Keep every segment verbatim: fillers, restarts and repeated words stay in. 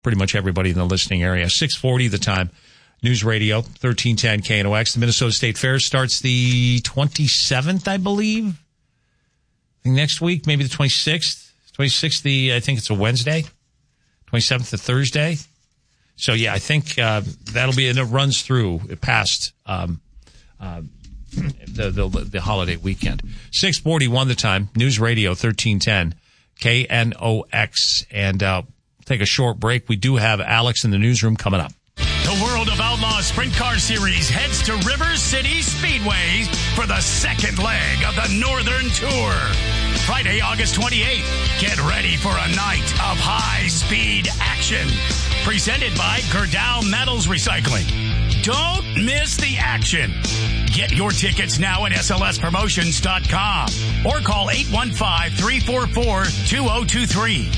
pretty much everybody in the listening area. six forty the time. News Radio, thirteen ten K N O X. The Minnesota State Fair starts the twenty-seventh, I believe. I think next week, maybe the twenty-sixth. twenty-sixth, the, I think it's a Wednesday. twenty-seventh, a Thursday. So, yeah, I think uh, that'll be, and it runs through past um, uh, the, the the holiday weekend. six forty-one the time. News Radio, thirteen ten K N O X. And uh, take a short break. We do have Alex in the newsroom coming up. The World of Outlaws Sprint Car Series heads to River City Speedway for the second leg of the Northern Tour. Friday, August twenty-eighth. Get ready for a night of high-speed action. Presented by Gerdau Metals Recycling. Don't miss the action. Get your tickets now at S L S promotions dot com or call eight one five, three four four, two zero two three.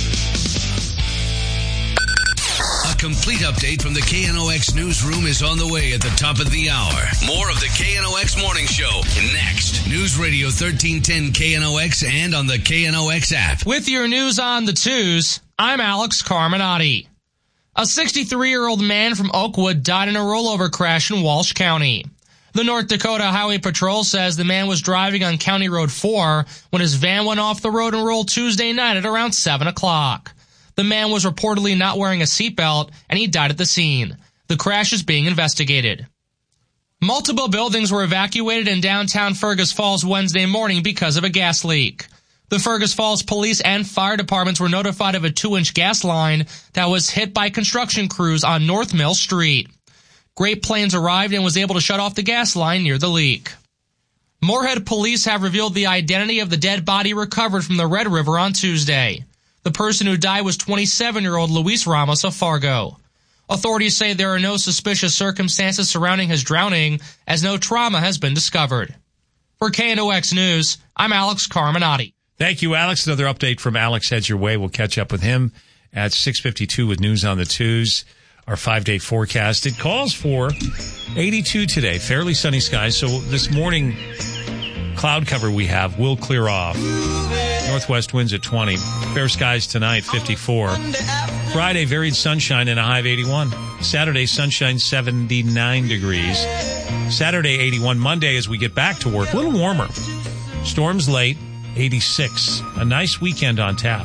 A complete update from the K N O X newsroom is on the way at the top of the hour. More of the K N O X Morning Show next. News Radio thirteen ten K N O X and on the K N O X app. With your news on the twos, I'm Alex Carminati. A sixty-three-year-old man from Oakwood died in a rollover crash in Walsh County. The North Dakota Highway Patrol says the man was driving on County Road four when his van went off the road and rolled Tuesday night at around seven o'clock. The man was reportedly not wearing a seatbelt, and he died at the scene. The crash is being investigated. Multiple buildings were evacuated in downtown Fergus Falls Wednesday morning because of a gas leak. The Fergus Falls police and fire departments were notified of a two-inch gas line that was hit by construction crews on North Mill Street. Great Plains arrived and was able to shut off the gas line near the leak. Moorhead police have revealed the identity of the dead body recovered from the Red River on Tuesday. The person who died was twenty-seven-year-old Luis Ramos of Fargo. Authorities say there are no suspicious circumstances surrounding his drowning, as no trauma has been discovered. For K N O X News, I'm Alex Carminati. Thank you, Alex. Another update from Alex heads your way. We'll catch up with him at six fifty-two with news on the twos. Our five-day forecast. It calls for eighty-two today. Fairly sunny skies. So this morning, cloud cover we have will clear off. Northwest winds at twenty. Fair skies tonight, fifty-four. Friday, varied sunshine and a high of eighty-one. Saturday, sunshine, seventy-nine degrees. Saturday, eighty-one. Monday, as we get back to work, a little warmer. Storms late, eighty-six. A nice weekend on tap.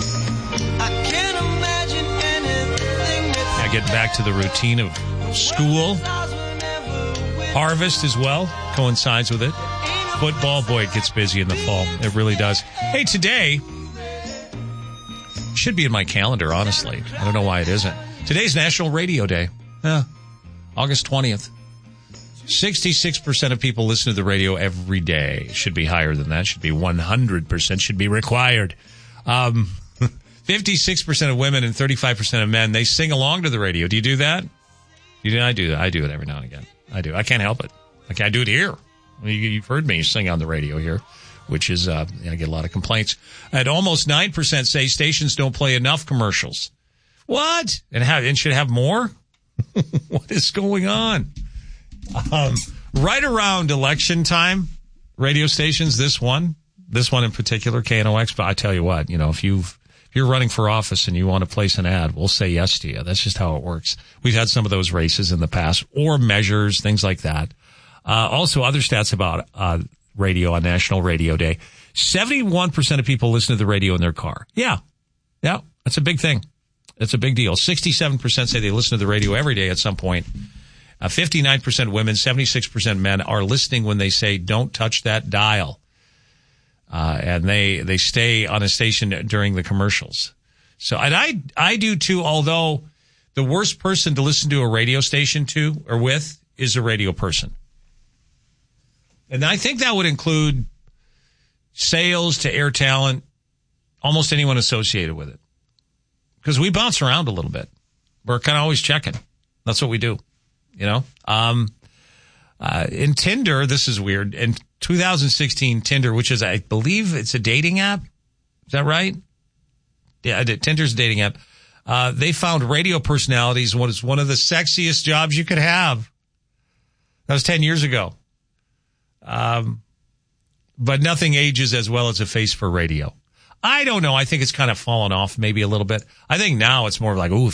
I can't imagine anything. Now getting back to the routine of school. Harvest as well coincides with it. Football, boy, it gets busy in the fall. It really does. Hey, today should be in my calendar, honestly. I don't know why it isn't. Today's National Radio Day. Yeah, August twentieth. sixty-six percent of people listen to the radio every day. Should be higher than that. Should be one hundred percent. Should be required. Um, fifty-six percent of women and thirty-five percent of men, they sing along to the radio. Do you do that? You do? I do that. I do it every now and again. I do. I can't help it. Like, I do it here. You've heard me sing on the radio here, which is, uh, I get a lot of complaints. And almost nine percent say stations don't play enough commercials. What? And have, and should have more? What is going on? Um, right around election time, radio stations, this one, this one in particular, K N O X, but I tell you what, you know, if you've, if you're running for office and you want to place an ad, we'll say yes to you. That's just how it works. We've had some of those races in the past, or measures, things like that. Uh, also, other stats about uh radio on National Radio Day. seventy-one percent of people listen to the radio in their car. Yeah. Yeah. That's a big thing. It's a big deal. sixty-seven percent say they listen to the radio every day at some point. Uh, fifty-nine percent women, seventy-six percent men are listening when they say, don't touch that dial. Uh, and they, they stay on a station during the commercials. So, and I, I do too, although the worst person to listen to a radio station to or with is a radio person. And I think that would include sales to air talent, almost anyone associated with it. Because we bounce around a little bit. We're kind of always checking. That's what we do, you know. Um, uh, in Tinder, this is weird. In two thousand sixteen, Tinder, which is, I believe it's a dating app. Is that right? Yeah, Tinder's a dating app. Uh, they found radio personalities what is one of the sexiest jobs you could have. That was ten years ago. Um, but nothing ages as well as a face for radio. I don't know. I think it's kind of fallen off maybe a little bit. I think now it's more like, ooh,